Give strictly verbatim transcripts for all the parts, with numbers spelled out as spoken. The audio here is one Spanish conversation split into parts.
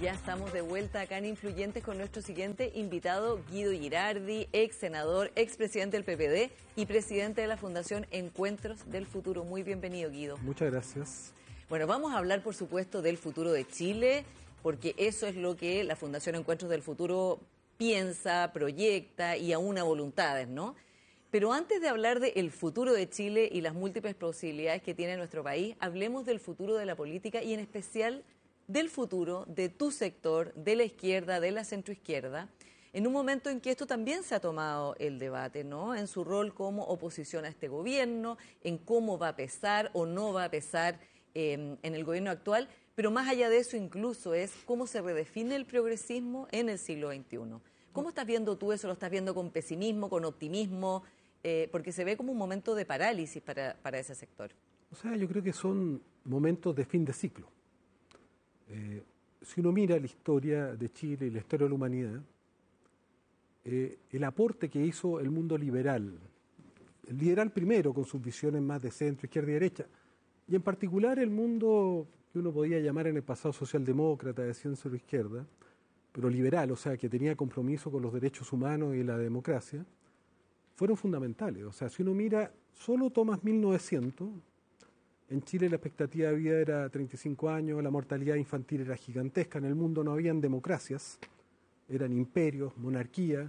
Ya estamos de vuelta acá en Influyentes con nuestro siguiente invitado, Guido Girardi, ex senador, ex presidente del P P D y presidente de la Fundación Encuentros del Futuro. Muy bienvenido, Guido. Muchas gracias. Bueno, vamos a hablar, por supuesto, del futuro de Chile, porque eso es lo que la Fundación Encuentros del Futuro piensa, proyecta y aúna voluntades, ¿no? Pero antes de hablar del futuro de Chile y las múltiples posibilidades que tiene nuestro país, hablemos del futuro de la política y en especial del futuro de tu sector, de la izquierda, de la centroizquierda, en un momento en que esto también se ha tomado el debate, ¿no? En su rol como oposición a este gobierno, en cómo va a pesar o no va a pesar eh, en el gobierno actual, pero más allá de eso incluso es cómo se redefine el progresismo en el siglo veintiuno. ¿Cómo estás viendo tú eso? ¿Lo estás viendo con pesimismo, con optimismo? Eh, porque se ve como un momento de parálisis para, para ese sector. O sea, yo creo que son momentos de fin de ciclo. Eh, si uno mira la historia de Chile y la historia de la humanidad, eh, el aporte que hizo el mundo liberal, el liberal primero con sus visiones más de centro, izquierda y derecha, y en particular el mundo que uno podía llamar en el pasado socialdemócrata, de centro o izquierda, pero liberal, o sea, que tenía compromiso con los derechos humanos y la democracia, fueron fundamentales. O sea, si uno mira, solo tomas mil novecientos, en Chile la expectativa de vida era treinta y cinco años, la mortalidad infantil era gigantesca, en el mundo no habían democracias, eran imperios, monarquía,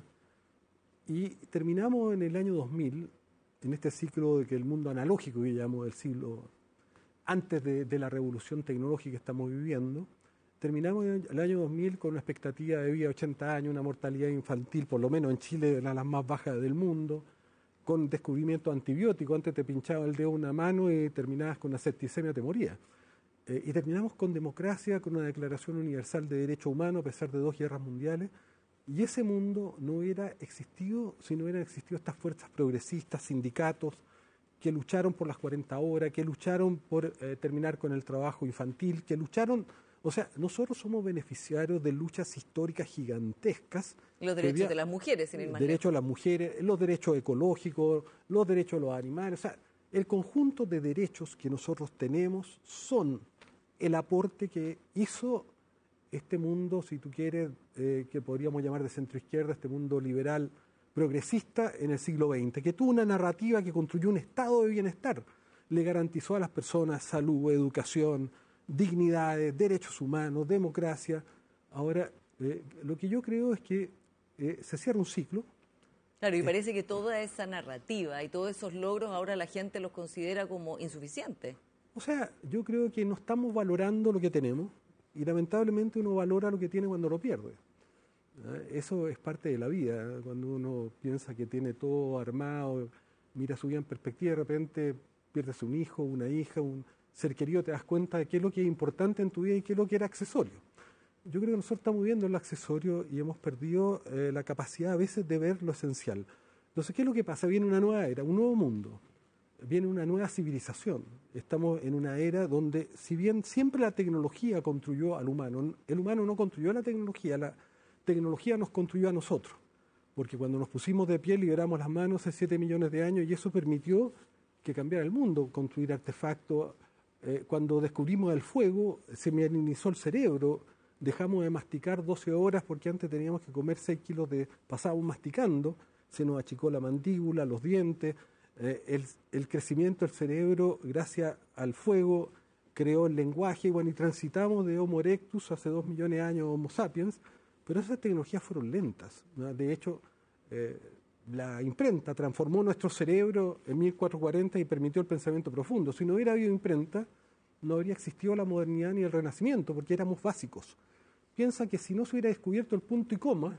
y terminamos en el año dos mil, en este ciclo de que el mundo analógico, que llamamos el siglo, antes de, de la revolución tecnológica que estamos viviendo, terminamos en el año dos mil con una expectativa de vida de ochenta años, una mortalidad infantil, por lo menos en Chile, una de las más bajas del mundo, con descubrimiento antibiótico. Antes te pinchaba el dedo una mano y terminabas con una septicemia, te morías. Eh, y terminamos con democracia, con una declaración universal de derechos humanos, a pesar de dos guerras mundiales. Y ese mundo no hubiera existido si no hubieran existido estas fuerzas progresistas, sindicatos, que lucharon por las cuarenta horas, que lucharon por eh, terminar con el trabajo infantil, que lucharon... O sea, nosotros somos beneficiarios de luchas históricas gigantescas. Los derechos había, de las mujeres, sin ir más derechos lejos. de las mujeres, los derechos ecológicos, los derechos de los animales. O sea, el conjunto de derechos que nosotros tenemos son el aporte que hizo este mundo, si tú quieres, eh, que podríamos llamar de centroizquierda, este mundo liberal progresista en el siglo veinte, que tuvo una narrativa que construyó un estado de bienestar, le garantizó a las personas salud, educación, dignidades, derechos humanos, democracia. Ahora, eh, lo que yo creo es que eh, se cierra un ciclo. Claro, y parece que toda esa narrativa y todos esos logros ahora la gente los considera como insuficientes. O sea, yo creo que no estamos valorando lo que tenemos y lamentablemente uno valora lo que tiene cuando lo pierde. ¿Eh? Eso es parte de la vida. Cuando uno piensa que tiene todo armado, mira su vida en perspectiva, de repente pierdes un hijo, una hija, un ser querido, te das cuenta de qué es lo que es importante en tu vida y qué es lo que era accesorio. Yo creo que nosotros estamos viendo lo accesorio y hemos perdido eh, la capacidad a veces de ver lo esencial. Entonces, ¿qué es lo que pasa? Viene una nueva era, un nuevo mundo, viene una nueva civilización. Estamos en una era donde, si bien siempre la tecnología construyó al humano, el humano no construyó la tecnología, la tecnología nos construyó a nosotros. Porque cuando nos pusimos de pie, liberamos las manos hace siete millones de años y eso permitió que cambiara el mundo, construir artefactos. Eh, cuando descubrimos el fuego, se minimizó el cerebro, dejamos de masticar doce horas porque antes teníamos que comer seis kilos de... pasábamos masticando, se nos achicó la mandíbula, los dientes, eh, el, el crecimiento del cerebro, gracias al fuego, creó el lenguaje, y bueno, y transitamos de Homo erectus hace dos millones de años a Homo sapiens, pero esas tecnologías fueron lentas, ¿no? De hecho, eh, la imprenta transformó nuestro cerebro en mil cuatrocientos cuarenta y permitió el pensamiento profundo. Si no hubiera habido imprenta, no habría existido la modernidad ni el renacimiento, porque éramos básicos. Piensa que si no se hubiera descubierto el punto y coma,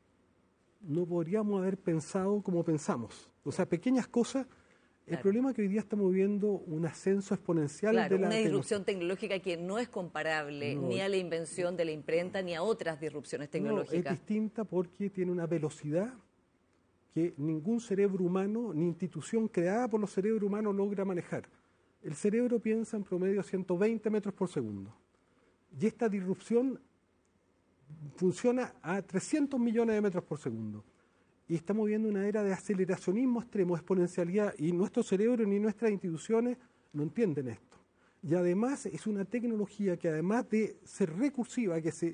no podríamos haber pensado como pensamos. O sea, pequeñas cosas. El claro. problema es que hoy día estamos viendo un ascenso exponencial claro, de la una disrupción tecnológica que no es comparable no, ni a la invención de la imprenta ni a otras disrupciones tecnológicas. No, es distinta porque tiene una velocidad que ningún cerebro humano, ni institución creada por los cerebros humanos logra manejar. El cerebro piensa en promedio a ciento veinte metros por segundo. Y esta disrupción funciona a trescientos millones de metros por segundo. Y estamos viendo una era de aceleracionismo extremo, exponencialidad, y nuestro cerebro ni nuestras instituciones no entienden esto. Y además es una tecnología que, además de ser recursiva, que se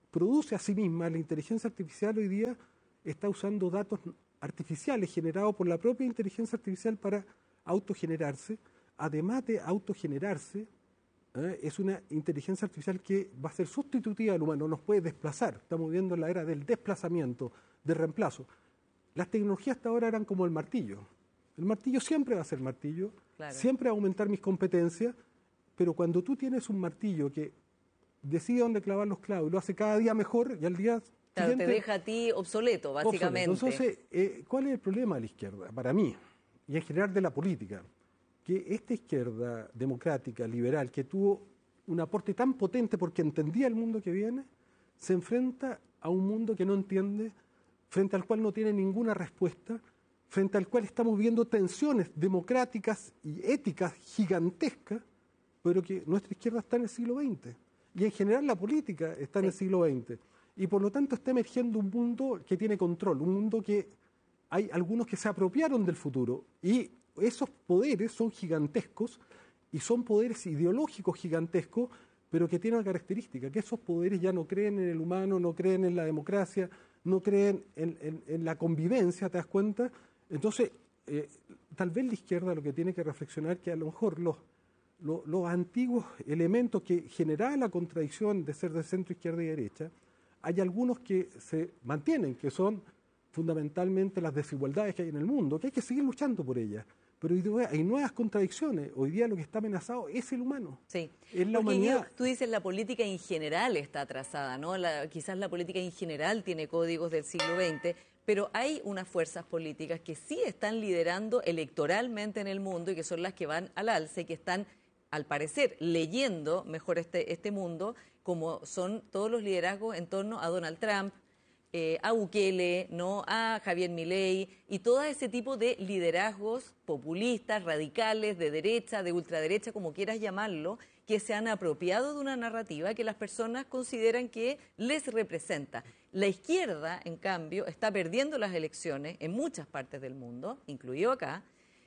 produce a sí misma. La inteligencia artificial hoy día está usando datos artificiales generados por la propia inteligencia artificial para autogenerarse. Además de autogenerarse, ¿eh? es una inteligencia artificial que va a ser sustitutiva del humano, nos puede desplazar. Estamos viendo la era del desplazamiento, del reemplazo. Las tecnologías hasta ahora eran como el martillo. El martillo siempre va a ser martillo, claro. siempre va a aumentar mis competencias, pero cuando tú tienes un martillo que decide dónde clavar los clavos y lo hace cada día mejor, y al día claro, siguiente... te deja a ti obsoleto, básicamente. Obsoleto. Entonces, eh, ¿cuál es el problema de la izquierda? Para mí, y en general de la política, que esta izquierda democrática, liberal, que tuvo un aporte tan potente porque entendía el mundo que viene, se enfrenta a un mundo que no entiende, frente al cual no tiene ninguna respuesta, frente al cual estamos viendo tensiones democráticas y éticas gigantescas, pero que nuestra izquierda está en el siglo veinte. Y en general la política está en sí. el siglo veinte. Y por lo tanto está emergiendo un mundo que tiene control, un mundo que hay algunos que se apropiaron del futuro. Y esos poderes son gigantescos y son poderes ideológicos gigantescos, pero que tienen una característica, que esos poderes ya no creen en el humano, no creen en la democracia, no creen en, en, en la convivencia, ¿te das cuenta? Entonces, eh, tal vez la izquierda lo que tiene que reflexionar que a lo mejor los, los, los antiguos elementos que generaban la contradicción de ser de centro, izquierda y derecha, hay algunos que se mantienen, que son fundamentalmente las desigualdades que hay en el mundo, que hay que seguir luchando por ellas. Pero hay nuevas contradicciones. Hoy día lo que está amenazado es el humano. Sí. Es la humanidad. Tú dices la política en general está atrasada, ¿no? La, quizás la política en general tiene códigos del siglo veinte, pero hay unas fuerzas políticas que sí están liderando electoralmente en el mundo y que son las que van al alce y que están, al parecer, leyendo mejor este, este mundo, como son todos los liderazgos en torno a Donald Trump, Eh, a Bukele, ¿no? a Javier Milei y todo ese tipo de liderazgos populistas, radicales, de derecha, de ultraderecha, como quieras llamarlo, que se han apropiado de una narrativa que las personas consideran que les representa. La izquierda, en cambio, está perdiendo las elecciones en muchas partes del mundo, incluido acá,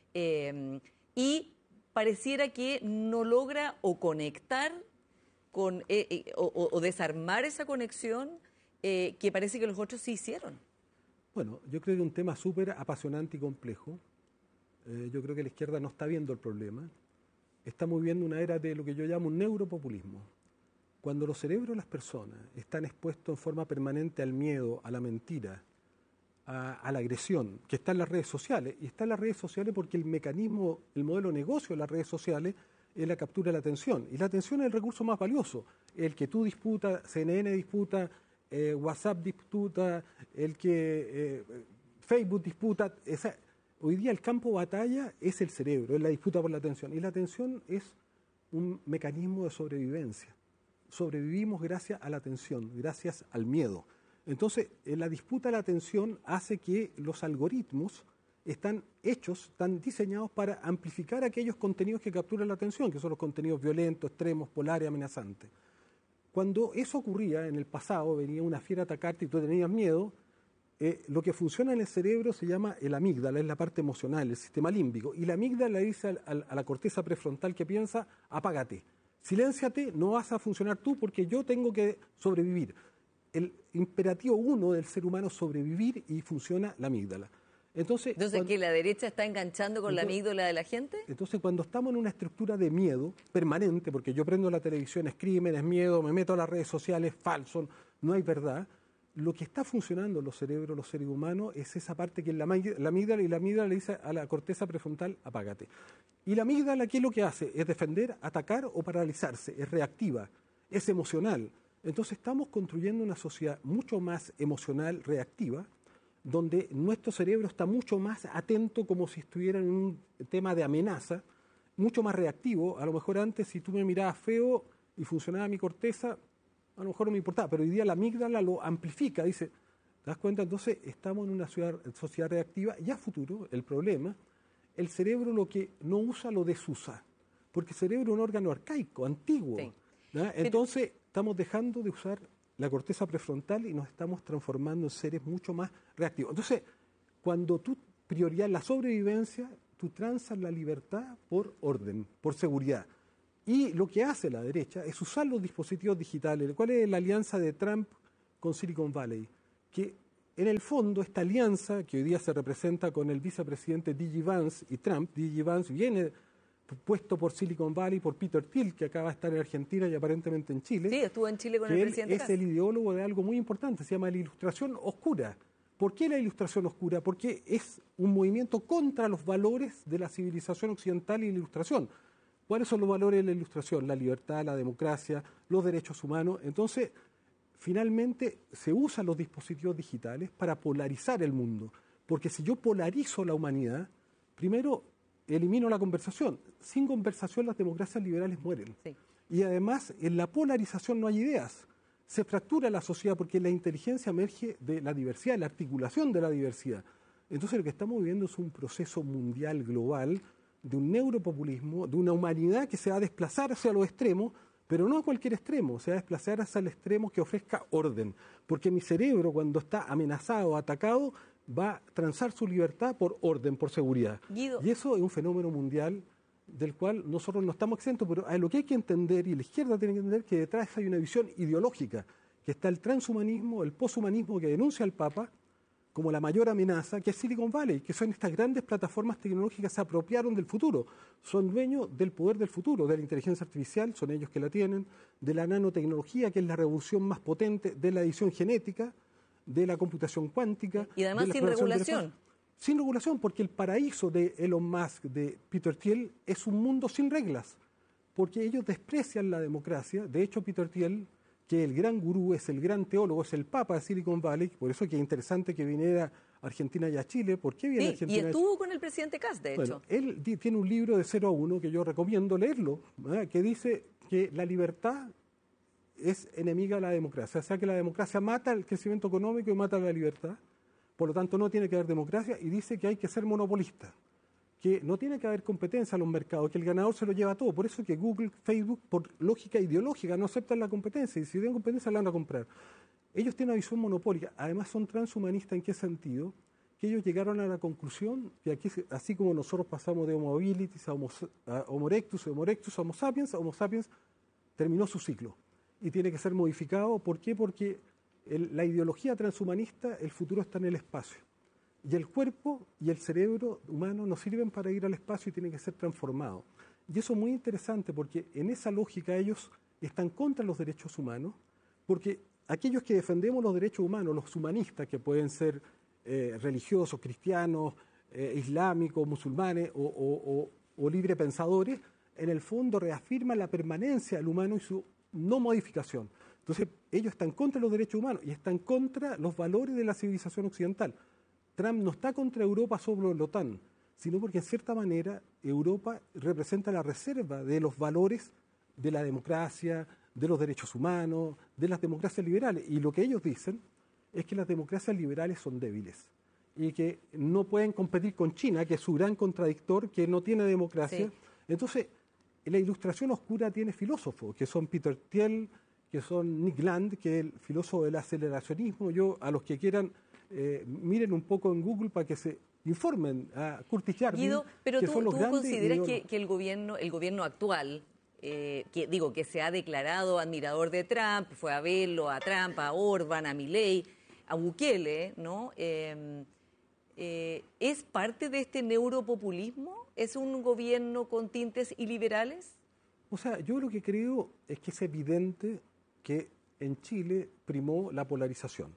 eh, y pareciera que no logra o conectar con, eh, eh, o, o desarmar esa conexión Eh, que parece que los otros sí hicieron. Bueno, yo creo que es un tema súper apasionante y complejo. Eh, yo creo que la izquierda no está viendo el problema. Estamos viviendo una era de lo que yo llamo un neuropopulismo. Cuando los cerebros de las personas están expuestos en forma permanente al miedo, a la mentira, a, a la agresión, que está en las redes sociales, y está en las redes sociales porque el mecanismo, el modelo de negocio de las redes sociales es la captura de la atención. Y la atención es el recurso más valioso. El que tú disputas, C N N disputa, Eh, WhatsApp disputa, el que eh, Facebook disputa. Esa, hoy día el campo de batalla es el cerebro, es la disputa por la atención. Y la atención es un mecanismo de sobrevivencia. Sobrevivimos gracias a la atención, gracias al miedo. Entonces, en la disputa de la atención hace que los algoritmos están hechos, están diseñados para amplificar aquellos contenidos que capturan la atención, que son los contenidos violentos, extremos, polares, amenazantes. Cuando eso ocurría en el pasado, venía una fiera a atacarte y tú tenías miedo, eh, lo que funciona en el cerebro se llama el amígdala, es la parte emocional, el sistema límbico. Y la amígdala le dice al, al, a la corteza prefrontal que piensa, apágate, silénciate, no vas a funcionar tú porque yo tengo que sobrevivir. El imperativo uno del ser humano es sobrevivir y funciona la amígdala. Entonces, entonces cuando, ¿que la derecha está enganchando con entonces, la amígdala de la gente? Entonces, cuando estamos en una estructura de miedo permanente, porque yo prendo la televisión, es crimen, es miedo, me meto a las redes sociales, falso, no hay verdad, lo que está funcionando en los cerebros, los seres humanos, es esa parte que es la, la amígdala, y la amígdala le dice a la corteza prefrontal, apágate. Y la amígdala, ¿qué es lo que hace? Es defender, atacar o paralizarse, es reactiva, es emocional. Entonces, estamos construyendo una sociedad mucho más emocional, reactiva, donde nuestro cerebro está mucho más atento, como si estuviera en un tema de amenaza, mucho más reactivo. A lo mejor antes, si tú me mirabas feo y funcionaba mi corteza, a lo mejor no me importaba, pero hoy día la amígdala lo amplifica, dice, ¿te das cuenta? Entonces estamos en una sociedad reactiva y a futuro, el problema, el cerebro lo que no usa lo desusa, porque el cerebro es un órgano arcaico, antiguo. Sí. Entonces estamos dejando de usar la corteza prefrontal y nos estamos transformando en seres mucho más reactivos. Entonces, cuando tú priorizas la sobrevivencia, tú transas la libertad por orden, por seguridad. Y lo que hace la derecha es usar los dispositivos digitales. ¿Cuál es la alianza de Trump con Silicon Valley, que en el fondo esta alianza que hoy día se representa con el vicepresidente D J Vance y Trump, D J Vance viene puesto por Silicon Valley, por Peter Thiel, que acaba de estar en Argentina y aparentemente en Chile. Sí, estuvo en Chile con que el él presidente es Kast. el ideólogo de algo muy importante, se llama la ilustración oscura. ¿Por qué la ilustración oscura? Porque es un movimiento contra los valores de la civilización occidental y la ilustración. ¿Cuáles son los valores de la ilustración? La libertad, la democracia, los derechos humanos. Entonces, finalmente se usan los dispositivos digitales para polarizar el mundo. Porque si yo polarizo la humanidad, primero elimino la conversación. Sin conversación las democracias liberales mueren. Sí. Y además en la polarización no hay ideas. Se fractura la sociedad porque la inteligencia emerge de la diversidad, la articulación de la diversidad. Entonces lo que estamos viviendo es un proceso mundial, global, de un neuropopulismo, de una humanidad que se va a desplazar hacia los extremos, pero no a cualquier extremo, se va a desplazar hacia el extremo que ofrezca orden. Porque mi cerebro, cuando está amenazado, atacado, va a transar su libertad por orden, por seguridad. Guido. Y eso es un fenómeno mundial del cual nosotros no estamos exentos, pero a lo que hay que entender, y la izquierda tiene que entender, que detrás hay una visión ideológica, que está el transhumanismo, el poshumanismo que denuncia al Papa como la mayor amenaza, que es Silicon Valley, que son estas grandes plataformas tecnológicas que se apropiaron del futuro, son dueños del poder del futuro, de la inteligencia artificial, son ellos que la tienen, de la nanotecnología, que es la revolución más potente, de la edición genética, de la computación cuántica. Y además de la sin exploración regulación. Sin regulación, porque el paraíso de Elon Musk, de Peter Thiel, es un mundo sin reglas, porque ellos desprecian la democracia. De hecho, Peter Thiel, que el gran gurú, es el gran teólogo, es el papa de Silicon Valley, por eso que es interesante que viniera a Argentina y a Chile. ¿Por qué viene Sí, a Argentina? y estuvo con el presidente Kast, de Bueno, hecho. él di- tiene un libro de cero a uno que yo recomiendo leerlo, ¿verdad? Que dice que la libertad es enemiga de la democracia, o sea que la democracia mata el crecimiento económico y mata la libertad. Por lo tanto, no tiene que haber democracia, y dice que hay que ser monopolista, que no tiene que haber competencia en los mercados, que el ganador se lo lleva todo. Por eso que Google, Facebook, por lógica ideológica, no aceptan la competencia, y si tienen competencia la van a comprar. Ellos tienen una visión monopólica, además son transhumanistas. ¿En qué sentido? Que ellos llegaron a la conclusión que aquí, así como nosotros pasamos de Homo habilis a Homo, a Homo erectus, Homo erectus a Homo sapiens, Homo sapiens terminó su ciclo y tiene que ser modificado. ¿Por qué? Porque el, la ideología transhumanista, el futuro está en el espacio. Y el cuerpo y el cerebro humano no sirven para ir al espacio y tienen que ser transformados. Y eso es muy interesante porque en esa lógica ellos están contra los derechos humanos, porque aquellos que defendemos los derechos humanos, los humanistas, que pueden ser eh, religiosos, cristianos, eh, islámicos, musulmanes o, o, o, o librepensadores, en el fondo reafirman la permanencia del humano y su no modificación. Entonces, ellos están contra los derechos humanos y están contra los valores de la civilización occidental. Trump no está contra Europa sobre la OTAN, sino porque en cierta manera Europa representa la reserva de los valores de la democracia, de los derechos humanos, de las democracias liberales. Y lo que ellos dicen es que las democracias liberales son débiles y que no pueden competir con China, que es su gran contradictor, que no tiene democracia. Sí. Entonces, la ilustración oscura tiene filósofos, que son Peter Thiel, que son Nick Land, que es el filósofo del aceleracionismo. Yo, a los que quieran, eh, miren un poco en Google para que se informen, a Curtis Yarvin, Guido, pero que tú, son los tú grandes consideras que, ideólogos. que el gobierno, el gobierno actual, eh, que digo que se ha declarado admirador de Trump, fue a verlo, a Trump, a Orban, a Milei, a Bukele, ¿no? Eh, eh, ¿Es parte de este neuropopulismo? ¿Es un gobierno con tintes iliberales? O sea, yo lo que creo es que es evidente que en Chile primó la polarización.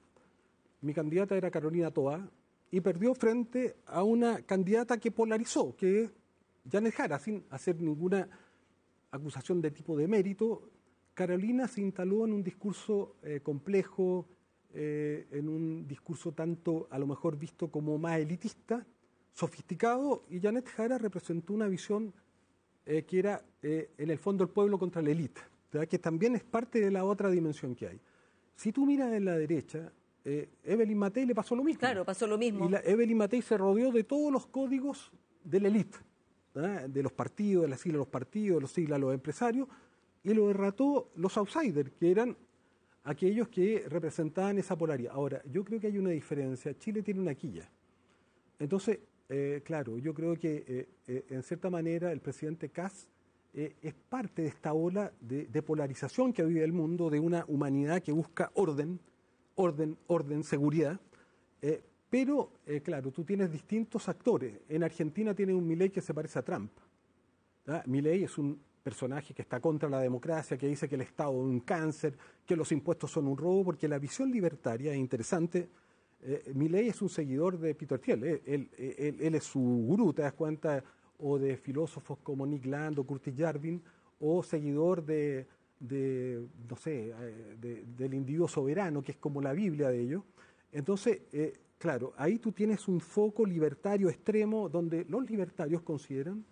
Mi candidata era Carolina Toá y perdió frente a una candidata que polarizó, que es Janet Jara, sin hacer ninguna acusación de tipo de mérito. Carolina se instaló en un discurso eh, complejo, eh, en un discurso tanto a lo mejor visto como más elitista, sofisticado, y Janet Jara representó una visión eh, que era eh, en el fondo el pueblo contra la élite, ¿verdad? Que también es parte de la otra dimensión que hay. Si tú miras en la derecha, eh, Evelyn Matei le pasó lo mismo. Claro, pasó lo mismo. Y la Evelyn Matei se rodeó de todos los códigos de la élite, ¿verdad? De los partidos, de las siglas de los partidos, de los siglas de los empresarios, y lo derrató los outsiders, que eran aquellos que representaban esa polaridad. Ahora, yo creo que hay una diferencia. Chile tiene una quilla. Entonces, eh, claro, yo creo que eh, eh, en cierta manera el presidente Kast eh, es parte de esta ola de, de polarización que vive el mundo, de una humanidad que busca orden, orden, orden, seguridad. Eh, pero, eh, claro, tú tienes distintos actores. En Argentina tienes un Milei que se parece a Trump. ¿Ah? Milei es un personaje que está contra la democracia, que dice que el Estado es un cáncer, que los impuestos son un robo, porque la visión libertaria es interesante. Eh, Milei es un seguidor de Peter Thiel, eh, él, él, él es su gurú, te das cuenta, o de filósofos como Nick Land o Curtis Yarvin, o seguidor de, de no sé, eh, de, del individuo soberano, que es como la Biblia de ellos. Entonces, eh, claro, ahí tú tienes un foco libertario extremo donde los libertarios consideran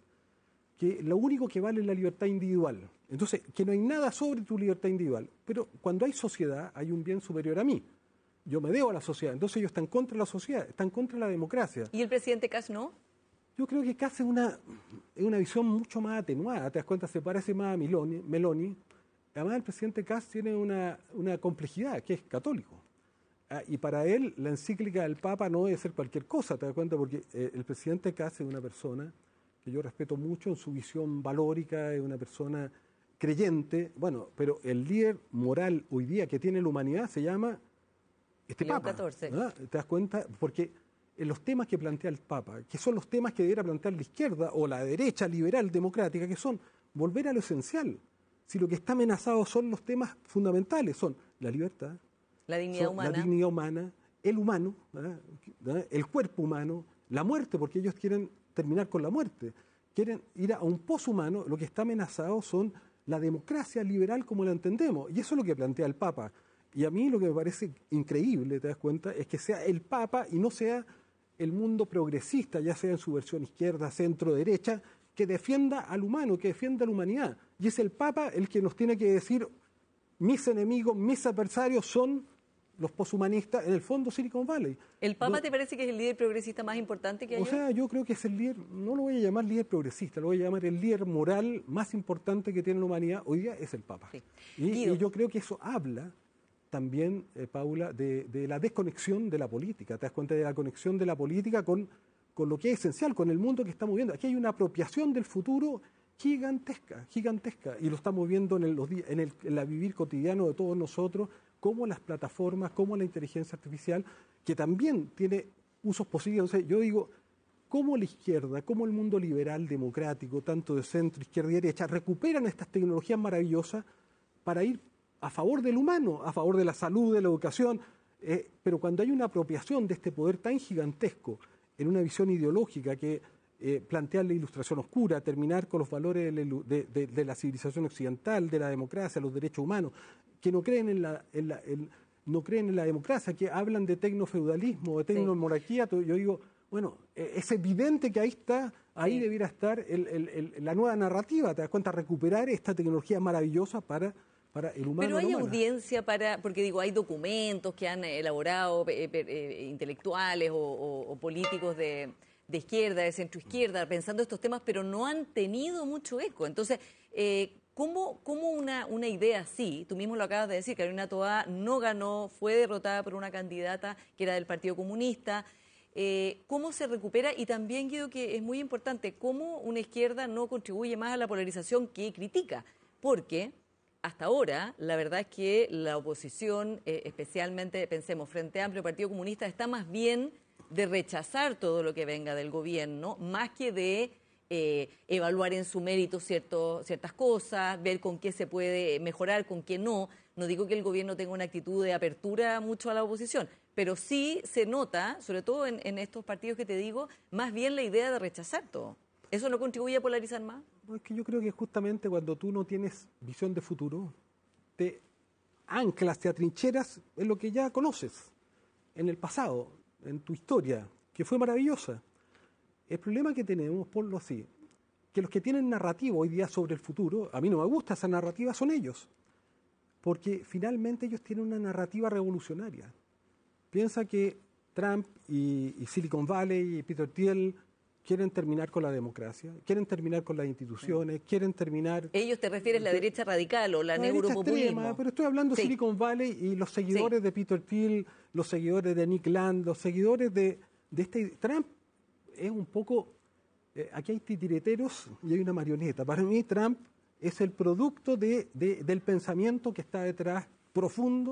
que lo único que vale es la libertad individual. Entonces, que no hay nada sobre tu libertad individual. Pero cuando hay sociedad, hay un bien superior a mí. Yo me debo a la sociedad. Entonces ellos están contra la sociedad, están contra la democracia. ¿Y el presidente Kass no? Yo creo que Kass es una, es una visión mucho más atenuada. Te das cuenta, se parece más a Meloni. Meloni. Además, el presidente Kass tiene una, una complejidad, que es católico. Ah, y para él, la encíclica del Papa no debe ser cualquier cosa, te das cuenta, porque eh, el presidente Kass es una persona que yo respeto mucho en su visión valórica, es una persona creyente, bueno, pero el líder moral hoy día que tiene la humanidad se llama este León Papa. catorce. ¿Ah? ¿Te das cuenta? Porque en los temas que plantea el Papa, que son los temas que debería plantear la izquierda o la derecha liberal democrática, que son volver a lo esencial. Si lo que está amenazado son los temas fundamentales, son la libertad, la dignidad son humana, la dignidad humana, el humano, ¿verdad? ¿verdad? El cuerpo humano, la muerte, porque ellos quieren terminar con la muerte, quieren ir a un poshumano. Lo que está amenazado son la democracia liberal como la entendemos, y eso es lo que plantea el Papa. Y a mí lo que me parece increíble, te das cuenta, es que sea el Papa y no sea el mundo progresista, ya sea en su versión izquierda, centro, derecha, que defienda al humano, que defienda a la humanidad. Y es el Papa el que nos tiene que decir, mis enemigos, mis adversarios son los poshumanistas, en el fondo Silicon Valley. ¿El Papa Yo, te parece que es el líder progresista más importante que hay O hoy? sea, yo creo que es el líder, no lo voy a llamar líder progresista, lo voy a llamar el líder moral más importante que tiene la humanidad hoy día, es el Papa. Sí. Y, Guido. y yo creo que eso habla también, eh, Paula, de, de la desconexión de la política. Te das cuenta de la conexión de la política con, con lo que es esencial, con el mundo que estamos viendo. Aquí hay una apropiación del futuro gigantesca, gigantesca, y lo estamos viendo en el, los días, en el en la vivir cotidiano de todos nosotros, como las plataformas, como la inteligencia artificial, que también tiene usos posibles. Entonces, yo digo, cómo la izquierda, cómo el mundo liberal, democrático, tanto de centro, izquierda y derecha, recuperan estas tecnologías maravillosas para ir a favor del humano, a favor de la salud, de la educación, eh, pero cuando hay una apropiación de este poder tan gigantesco en una visión ideológica que eh, plantea la ilustración oscura, terminar con los valores de, de, de, de la civilización occidental, de la democracia, los derechos humanos, que no creen en la, en la, en, no creen en la democracia, que hablan de tecnofeudalismo, de tecnomonarquía, sí. Yo digo, bueno, es evidente que ahí está, ahí sí. debiera estar el, el, el, la nueva narrativa, te das cuenta, recuperar esta tecnología maravillosa para, para el humano. Pero hay humana. audiencia para, porque digo, hay documentos que han elaborado eh, eh, intelectuales o, o, o políticos de, de izquierda, de centro izquierda, pensando estos temas, pero no han tenido mucho eco. Entonces, eh, ¿Cómo, cómo una, una idea así, tú mismo lo acabas de decir, Carolina Toá no ganó, fue derrotada por una candidata que era del Partido Comunista, eh, ¿cómo se recupera? Y también, Guido, que es muy importante, ¿cómo una izquierda no contribuye más a la polarización que critica? Porque hasta ahora, la verdad es que la oposición, eh, especialmente, pensemos, Frente Amplio, Partido Comunista, está más bien de rechazar todo lo que venga del gobierno, más que de Eh, evaluar en su mérito cierto, ciertas cosas, ver con qué se puede mejorar, con qué no. No digo que el gobierno tenga una actitud de apertura mucho a la oposición, pero sí se nota, sobre todo en, en estos partidos que te digo, más bien la idea de rechazar todo. ¿Eso no contribuye a polarizar más? No, es que yo creo que justamente cuando tú no tienes visión de futuro, te anclas, te atrincheras en lo que ya conoces, en el pasado, en tu historia, que fue maravillosa. El problema que tenemos, ponlo así, que los que tienen narrativa hoy día sobre el futuro, a mí no me gusta esa narrativa, son ellos. Porque finalmente ellos tienen una narrativa revolucionaria. Piensa que Trump y, y Silicon Valley y Peter Thiel quieren terminar con la democracia, quieren terminar con las instituciones, sí. quieren terminar... Ellos te refieres a la derecha radical o la, la neuropopulismo. Extrema, pero estoy hablando de sí. Silicon Valley y los seguidores sí. de Peter Thiel, los seguidores de Nick Land, los seguidores de, de este... Trump es un poco, eh, aquí hay titireteros y hay una marioneta. Para mí Trump es el producto de, de, del pensamiento que está detrás, profundo,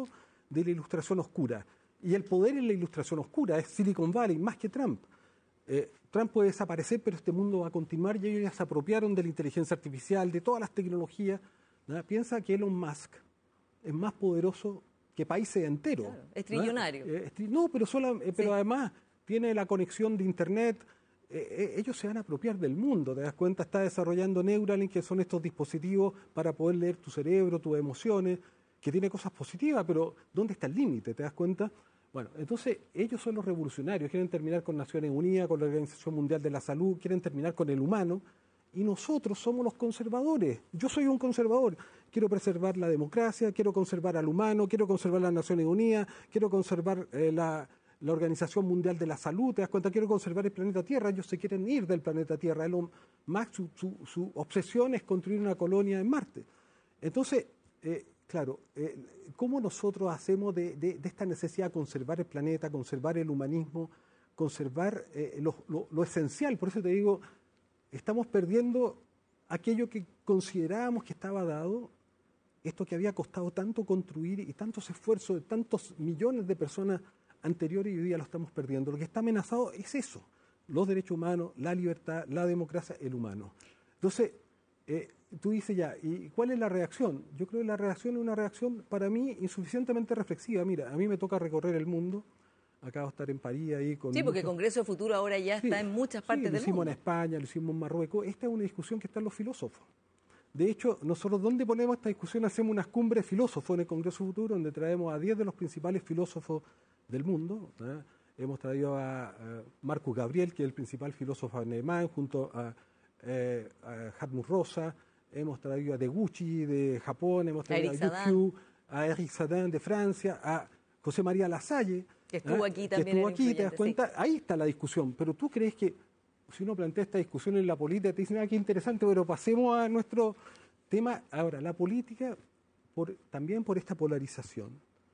de la ilustración oscura. Y el poder en la ilustración oscura es Silicon Valley, más que Trump. Eh, Trump puede desaparecer, pero este mundo va a continuar y ellos ya se apropiaron de la inteligencia artificial, de todas las tecnologías. ¿No? Piensa que Elon Musk es más poderoso que países enteros. Claro, es trillonario. ¿No? Eh, no, pero, solo, eh, pero sí. además tiene la conexión de Internet. Eh, eh, ellos se van a apropiar del mundo, ¿te das cuenta? Está desarrollando Neuralink, que son estos dispositivos para poder leer tu cerebro, tus emociones, que tiene cosas positivas, pero ¿dónde está el límite? ¿Te das cuenta? Bueno, entonces ellos son los revolucionarios, quieren terminar con Naciones Unidas, con la Organización Mundial de la Salud, quieren terminar con el humano, y nosotros somos los conservadores. Yo soy un conservador, quiero preservar la democracia, quiero conservar al humano, quiero conservar las Naciones Unidas, quiero conservar eh, la, la Organización Mundial de la Salud, te das cuenta, quiero conservar el planeta Tierra. Ellos se quieren ir del planeta Tierra, Elon Musk, su, su, su obsesión es construir una colonia en Marte. Entonces, eh, claro, eh, ¿cómo nosotros hacemos de, de, de esta necesidad de conservar el planeta, conservar el humanismo, conservar eh, lo, lo, lo esencial? Por eso te digo, estamos perdiendo aquello que considerábamos que estaba dado, esto que había costado tanto construir y tantos esfuerzos de tantos millones de personas anteriores, y hoy día lo estamos perdiendo. Lo que está amenazado es eso, los derechos humanos, la libertad, la democracia, el humano. Entonces, eh, tú dices ya, ¿y cuál es la reacción? Yo creo que la reacción es una reacción para mí insuficientemente reflexiva. Mira, a mí me toca recorrer el mundo, acabo de estar en París ahí con... Sí, porque el muchos... Congreso Futuro ahora ya sí, está en muchas partes sí, del mundo. lo hicimos en España, lo hicimos en Marruecos. Esta es una discusión que está en los filósofos. De hecho, nosotros, ¿dónde ponemos esta discusión? Hacemos unas cumbres de filósofos en el Congreso Futuro, donde traemos a diez de los principales filósofos del mundo. ¿eh? Hemos traído a, a Marcus Gabriel, que es el principal filósofo alemán, junto a, eh, a Hartmut Rosa. Hemos traído a Deguchi de Japón, hemos traído a, a Yu Q, a Eric Sadin de Francia, a José María Lasalle, que estuvo ¿eh? aquí también. Que estuvo aquí, te das sí. cuenta, ahí está la discusión. Pero tú crees que si uno plantea esta discusión en la política, te dicen, ah, qué interesante, pero pasemos a nuestro tema. Ahora, la política, por, también por esta polarización,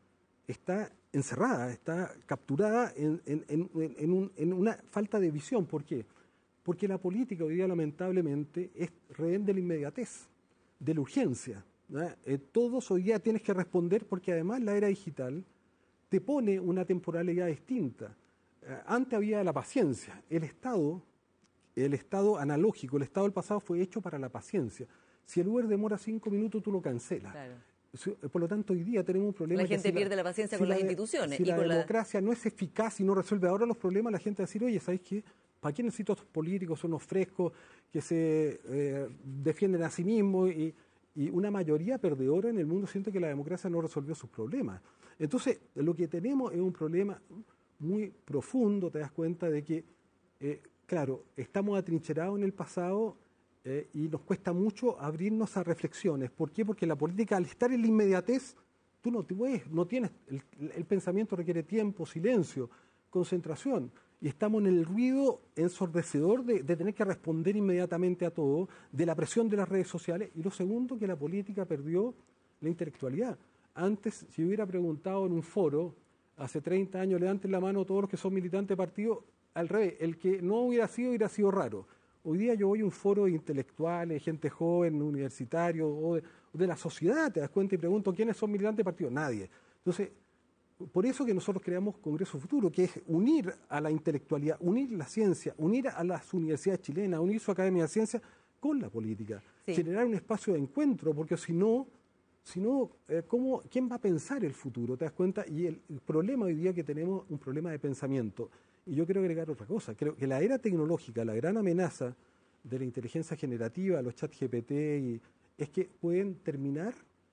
está encerrada, está capturada en, en, en, en, un, en una falta de visión. ¿Por qué? Porque la política hoy día, lamentablemente, es rehén de la inmediatez, de la urgencia. Eh, todos hoy día tienes que responder, porque además la era digital te pone una temporalidad distinta. Eh, antes había la paciencia. El Estado, el Estado analógico, el Estado del pasado fue hecho para la paciencia. Si el Uber demora cinco minutos, tú lo cancelas. Claro. Por lo tanto, hoy día tenemos un problema. La gente si pierde la, la paciencia si con la, las instituciones. Si y la con democracia la... no es eficaz y no resuelve ahora los problemas, la gente va a decir, oye, ¿sabes qué? ¿Para qué necesito a estos políticos? Son unos frescos que se eh, defienden a sí mismos, y, y una mayoría perdedora en el mundo siente que la democracia no resolvió sus problemas. Entonces, lo que tenemos es un problema muy profundo. Te das cuenta de que, eh, claro, estamos atrincherados en el pasado eh, y nos cuesta mucho abrirnos a reflexiones. ¿Por qué? Porque la política, al estar en la inmediatez, tú no te ves, no tienes, el, el pensamiento requiere tiempo, silencio, concentración. Y estamos en el ruido ensordecedor de, de tener que responder inmediatamente a todo, de la presión de las redes sociales. Y lo segundo, que la política perdió la intelectualidad. Antes, si hubiera preguntado en un foro, hace treinta años, levanten la mano todos los que son militantes de partido, al revés, el que no hubiera sido, hubiera sido raro. Hoy día yo voy a un foro de intelectuales, gente joven, universitario, o de, o de la sociedad, te das cuenta, y pregunto, ¿quiénes son militantes de partido? Nadie. Entonces, por eso que nosotros creamos Congreso Futuro, que es unir a la intelectualidad, unir la ciencia, unir a las universidades chilenas, unir su Academia de Ciencias con la política. Sí. Generar un espacio de encuentro, porque si no, si no eh, ¿cómo, ¿quién va a pensar el futuro? ¿Te das cuenta? Y el, el problema hoy día que tenemos un problema de pensamiento. Y yo quiero agregar otra cosa. Creo que la era tecnológica, la gran amenaza de la inteligencia generativa, los chat G P T, y, es que pueden terminar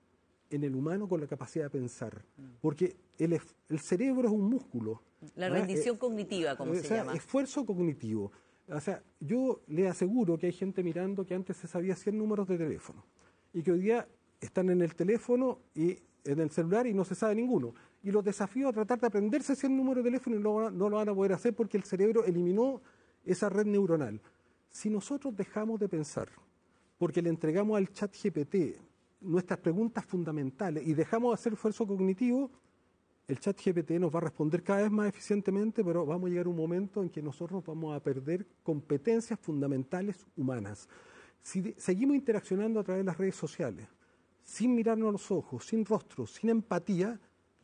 en el humano con la capacidad de pensar. Porque el, el cerebro es un músculo. La rendición eh, cognitiva, como o se sea, llama. Esfuerzo cognitivo. O sea, yo le aseguro que hay gente mirando que antes se sabía cien números de teléfono y que hoy día están en el teléfono y en el celular y no se sabe ninguno. Y los desafío a tratar de aprenderse cien números de teléfono y no, no lo van a poder hacer porque el cerebro eliminó esa red neuronal. Si nosotros dejamos de pensar porque le entregamos al chat G P T nuestras preguntas fundamentales y dejamos de hacer esfuerzo cognitivo, el chat G P T nos va a responder cada vez más eficientemente, pero vamos a llegar a un momento en que nosotros vamos a perder competencias fundamentales humanas. Si de, seguimos interaccionando a través de las redes sociales, sin mirarnos a los ojos, sin rostros, sin empatía,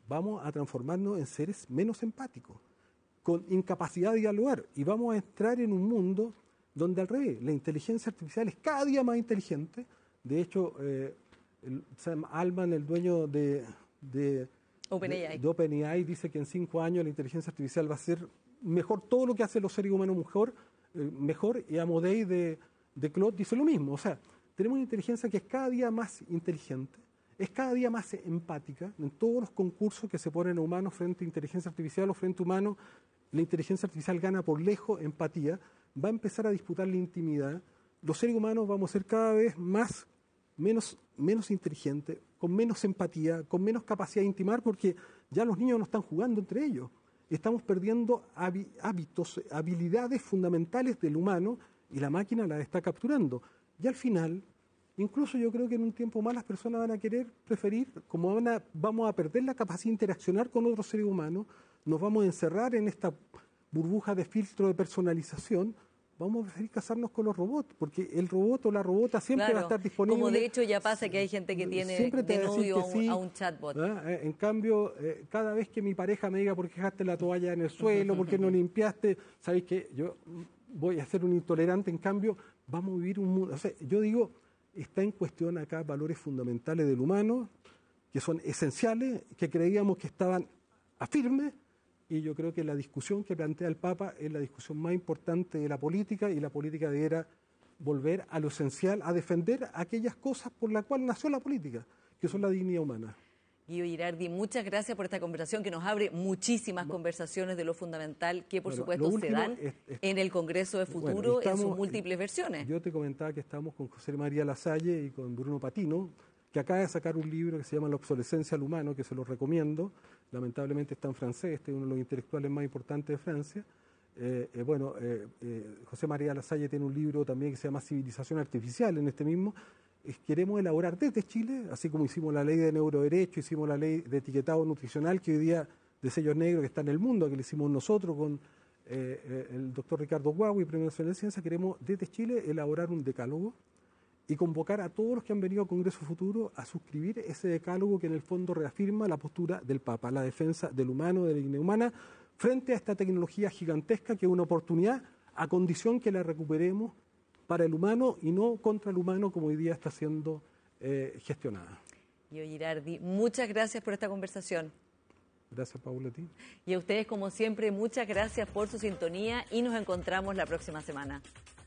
vamos a transformarnos en seres menos empáticos, con incapacidad de dialogar, y vamos a entrar en un mundo donde al revés, la inteligencia artificial es cada día más inteligente. De hecho, eh, el Sam Altman, el dueño de, de, OpenAI. de, de OpenAI, dice que en cinco años la inteligencia artificial va a ser mejor, todo lo que hacen los seres humanos mejor, eh, mejor, y Amodei de, de Claude dice lo mismo. O sea, tenemos una inteligencia que es cada día más inteligente, es cada día más empática. En todos los concursos que se ponen a humanos frente a inteligencia artificial o frente a humanos, la inteligencia artificial gana por lejos empatía, va a empezar a disputar la intimidad. Los seres humanos vamos a ser cada vez más, menos, menos inteligentes, con menos empatía, con menos capacidad de intimar, porque ya los niños no están jugando entre ellos. Estamos perdiendo hábitos, habilidades fundamentales del humano, y la máquina las está capturando. Y al final, incluso yo creo que en un tiempo más las personas van a querer preferir, como van a, vamos a perder la capacidad de interaccionar con otros seres humanos, nos vamos a encerrar en esta burbuja de filtro de personalización, vamos a preferir casarnos con los robots, porque el robot o la robota siempre claro, va a estar disponible. Como de hecho ya pasa que hay gente que tiene de novio a un, sí, a un chatbot. ¿Ah? En cambio, eh, cada vez que mi pareja me diga por qué dejaste la toalla en el suelo, por qué no limpiaste, ¿sabéis qué? Yo voy a ser un intolerante. En cambio, vamos a vivir un mundo. O sea, yo digo, está en cuestión acá valores fundamentales del humano, que son esenciales, que creíamos que estaban a firme. Y yo creo que la discusión que plantea el Papa es la discusión más importante de la política, y la política debiera volver a lo esencial, a defender aquellas cosas por las cuales nació la política, que son la dignidad humana. Guido Girardi, muchas gracias por esta conversación que nos abre muchísimas no. conversaciones de lo fundamental que por bueno, supuesto se dan es, es, en el Congreso de Futuro bueno, estamos, en sus múltiples versiones. Yo te comentaba que estamos con José María Lasalle y con Bruno Patino, que acaba de sacar un libro que se llama La obsolescencia al humano, que se lo recomiendo. Lamentablemente está en francés, este es uno de los intelectuales más importantes de Francia. Eh, eh, bueno, eh, eh, José María Lasalle tiene un libro también que se llama Civilización Artificial, en este mismo. Eh, queremos elaborar desde Chile, así como hicimos la ley de neuroderecho, hicimos la ley de etiquetado nutricional, que hoy día de sellos negros que está en el mundo, que le hicimos nosotros con eh, eh, el doctor Ricardo Guagui, Premio Nacional de Ciencia. Queremos desde Chile elaborar un decálogo y convocar a todos los que han venido a Congreso Futuro a suscribir ese decálogo que en el fondo reafirma la postura del Papa, la defensa del humano, de la dignidad humana, frente a esta tecnología gigantesca que es una oportunidad, a condición que la recuperemos para el humano y no contra el humano como hoy día está siendo eh, gestionada. Guido Girardi, muchas gracias por esta conversación. Gracias, Paula, a ti. Y a ustedes, como siempre, muchas gracias por su sintonía y nos encontramos la próxima semana.